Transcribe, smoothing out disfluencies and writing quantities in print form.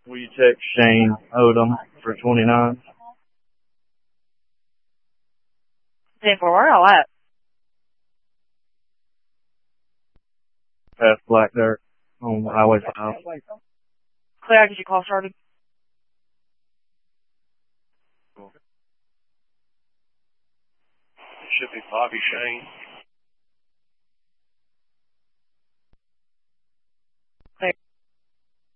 Will you text Shane Odom for 29? 10 for where all at? Past Black Dirt on Highway 5. Claire, did your call started? It should be Bobby Shane.